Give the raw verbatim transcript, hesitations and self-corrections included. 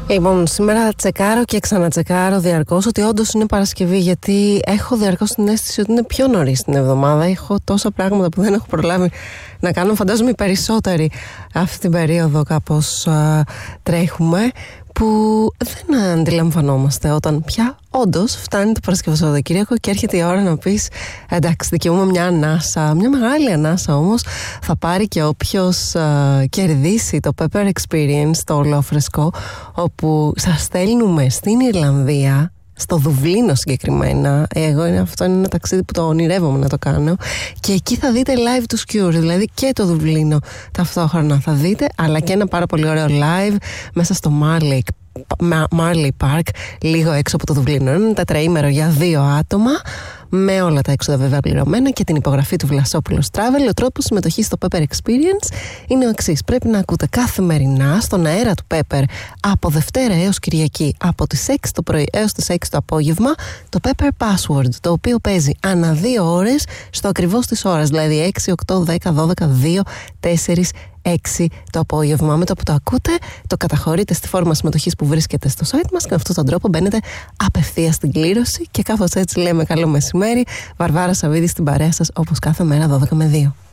Λοιπόν, σήμερα τσεκάρω και ξανατσεκάρω διαρκώς ότι όντως είναι Παρασκευή, γιατί έχω διαρκώς την αίσθηση ότι είναι πιο νωρίς την εβδομάδα. Έχω τόσα πράγματα που δεν έχω προλάβει να κάνω. Φαντάζομαι οι περισσότεροι αυτή την περίοδο κάπως α, τρέχουμε, που δεν αντιλαμβανόμαστε όταν πια όντως φτάνει το Παρασκευό-Σαββατοκύριακο και έρχεται η ώρα να πεις εντάξει, δικαιούμαι μια ανάσα, μια μεγάλη ανάσα όμως θα πάρει και όποιος α, κερδίσει το Pepper Experience, το ολόφρεσκο, όπου σας στέλνουμε στην Ιρλανδία, στο Δουβλίνο συγκεκριμένα. Εγώ είναι, αυτό είναι ένα ταξίδι που το ονειρεύομαι να το κάνω, και εκεί θα δείτε live του Cure, δηλαδή και το Δουβλίνο ταυτόχρονα θα δείτε, αλλά και ένα πάρα πολύ ωραίο live μέσα στο Marley Marley Park, λίγο έξω από το Δουβλίνο. Είναι τετραήμερο για δύο άτομα, με όλα τα έξοδα βέβαια πληρωμένα και την υπογραφή του Βλασόπουλος Travel. Ο τρόπος συμμετοχής στο Pepper Experience είναι ο εξής: πρέπει να ακούτε καθημερινά στον αέρα του Pepper από Δευτέρα έως Κυριακή, από τις έξι το πρωί έως τις έξι το απόγευμα, το Pepper Password, το οποίο παίζει ανά δύο ώρες στο ακριβώς της ώρας, δηλαδή έξι, οκτώ, δέκα, δώδεκα, δύο, τέσσερα, έξι το απόγευμα. Με το που το ακούτε, το καταχωρείτε στη φόρμα συμμετοχής που βρίσκεται στο site μας και με αυτόν τον τρόπο μπαίνετε απευθείας στην κλήρωση. Και κάπως έτσι λέμε καλό μεσημέρι. Βαρβάρα Σαββίδη στην παρέα σας, όπως κάθε μέρα δώδεκα με δύο.